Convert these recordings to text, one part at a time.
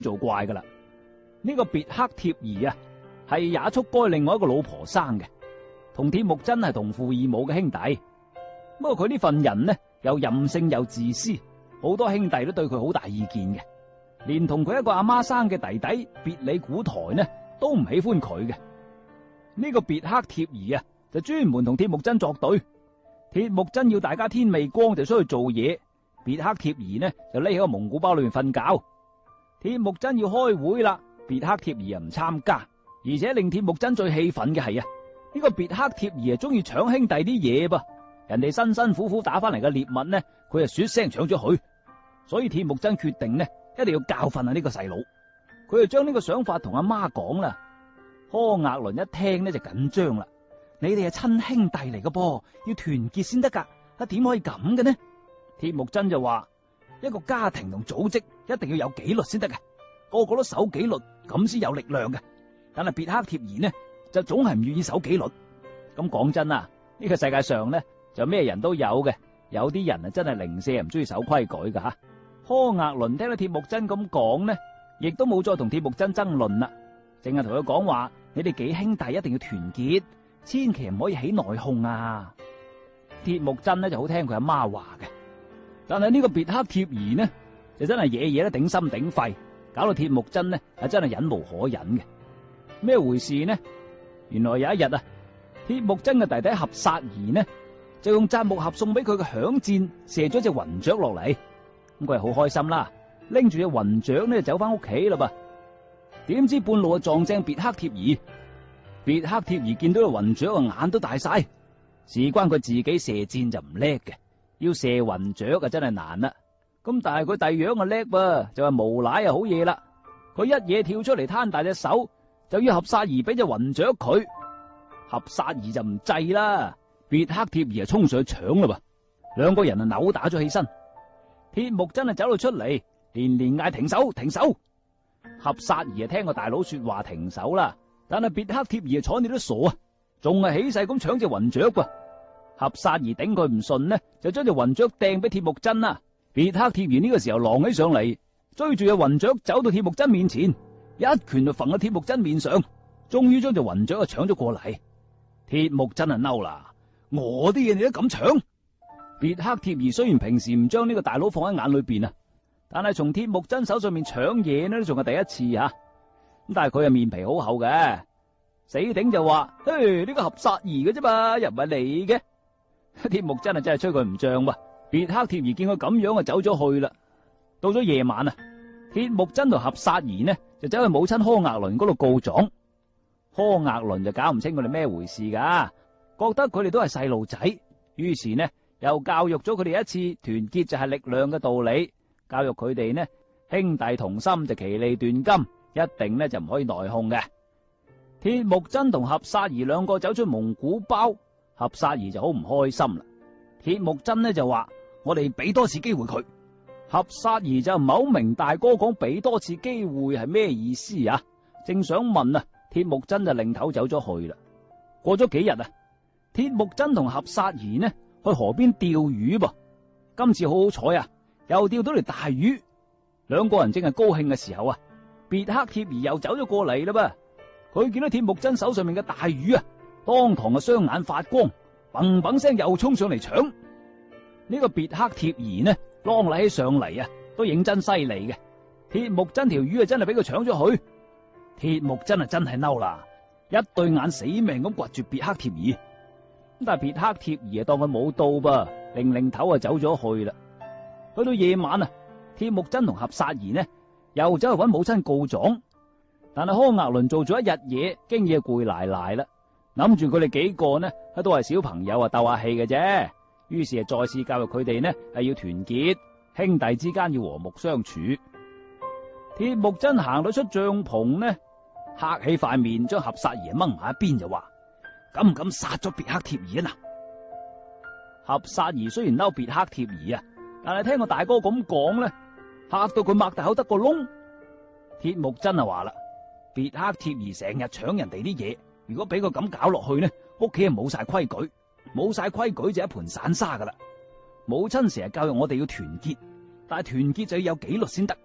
做怪噶啦。呢個別克貼兒啊，係也速該另外一個老婆生嘅，同鐵木真係同父異母嘅兄弟。不過佢呢份人呢，又任性又自私，好多兄弟都對佢好大意見嘅，連同佢一個阿媽生嘅弟弟別里古台呢，都唔喜歡佢嘅。呢個別克貼兒啊，就專門同鐵木真作對。鐵木真要大家天未光就出去做嘢，別克貼兒呢就匿喺個蒙古包裏面瞓覺。鐵木真要開會啦，別克貼兒又唔參加，而且令鐵木真最氣憤嘅係啊，呢個別克貼兒啊中意搶兄弟啲嘢噃，人哋辛辛苦苦打翻嚟嘅獵物呢，佢就說聲搶咗佢。所以鐵木真決定呢，一定要教訓下呢個細佬。佢就將呢個想法同阿媽講啦。柯額倫一聽呢就緊張啦。你哋係親兄弟嚟嘅噃，要團結先得噶，點可以咁嘅呢？鐵木真就話：一個家庭同組織一定要有紀律先得嘅，個個都守紀律，咁先有力量嘅。但係別克貼兒呢，就總係唔願意守紀律。咁講真啊，呢個世界上呢，就咩人都有嘅，有啲人啊真係零舍唔中意守規矩噶吓。柯額倫聽到鐵木真咁講呢，亦都冇再同鐵木真爭論啦，淨係同佢講話：你哋幾兄弟一定要團結。千祈唔可以起內訌啊！鐵木真呢就好聽佢阿媽話嘅，但係呢個別克貼兒呢就真係嘢嘢都頂心頂肺，搞到鐵木真呢係真係忍無可忍嘅。咩回事呢？原來有一日啊，鐵木真嘅弟弟合薩兒呢就用扎木合送俾佢嘅響箭射咗隻雲雀落嚟，咁佢係好開心啦，拎住隻雲雀呢就走翻屋企啦噃。點知半路就撞正別克貼兒。別克貼兒見到個雲雀個眼都大晒，事關佢自己射箭就唔叻嘅，要射雲雀啊真係難啦。咁但係佢第樣啊叻噃，就話無賴啊好嘢啦。佢一嘢跳出嚟攤大隻手，就要合薩兒俾隻雲雀佢。合薩兒就唔制啦，別克貼兒啊衝上去搶啦噃，兩個人啊扭打咗起身。鐵木真係走到出嚟，連連嗌停手停手。合薩兒啊聽個大佬說話停手啦。但係別克貼兒睬你都傻啊，仲係起勢咁搶隻雲雀噃。合薩兒頂佢唔順呢，就將隻雲雀掟俾鐵木真啦。別克貼兒呢個時候狼起上嚟，追住隻雲雀走到鐵木真面前，一拳就揈喺鐵木真面上，終於將隻雲雀啊搶咗過嚟。鐵木真啊嬲啦，我啲嘢你都咁搶？別克貼兒雖然平時唔將呢個大佬放喺眼裏邊啊，但係從鐵木真手上面搶嘢呢，都仲係第一次啊。但係佢係面皮好厚嘅，死頂就話：嘿，呢個合薩兒嘅啫嘛，又唔係你嘅。鐵木真係真係吹佢唔脹噃。別克貼兒見佢咁樣啊，走咗去啦。到咗夜晚啊，鐵木真同合薩兒呢就走去母親柯額倫嗰度告狀。柯額倫就搞唔清佢哋咩回事噶，覺得佢哋都係細路仔，於是呢又教育咗佢哋一次團結就係力量嘅道理，教育佢哋呢兄弟同心就其利斷金。一定呢就唔可以內訌嘅。鐵木真同合薩兒兩個走出蒙古包，合薩兒就好唔開心啦。鐵木真呢就話：我哋俾多次機會佢。合薩兒就唔係好明大哥講俾多次機會係咩意思啊？正想問啊，鐵木真就擰頭走咗去啦。過咗幾日啊，鐵木真同合薩兒呢去河邊釣魚噃。今次好好彩啊，又釣到條大魚。兩個人正係高興嘅時候啊，別克貼兒又走咗過嚟啦噃，佢見到鐵木真手上面嘅大魚啊，當堂啊雙眼發光，砰砰聲又衝上嚟搶。呢個別克貼兒呢，啷禮起上嚟啊，都認真犀利嘅。鐵木真條魚啊，真係俾佢搶咗去。鐵木真啊，真係嬲啦，一對眼死命咁掘住別克貼兒。咁但係別克貼兒啊，當佢冇到噃，擰頭啊走咗去啦。去到夜晚啊，鐵木真同合薩兒呢，又走去搵母親告狀，但係柯額倫做咗一日嘢，經已攰賴賴啦，諗住佢哋幾個呢都係小朋友啊，鬥下氣嘅啫。於是再次教育佢哋呢係要團結，兄弟之間要和睦相處。鐵木真行到出帳篷呢，黑起塊面，將合薩兒掹埋一邊就話：敢唔敢殺咗別克貼兒啊？嗱，合薩兒雖然嬲別克貼兒啊，但係聽個大哥咁講呢，嚇到佢擘大口得個窿。鐵木真啊話啦，別克貼兒成日搶人哋啲嘢，如果俾佢咁搞落去呢，屋企係冇晒規矩，冇晒規矩就一盤散沙噶啦。母親成日教育我哋要團結，但係團結就要有紀律先得，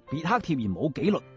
別克貼兒冇紀律，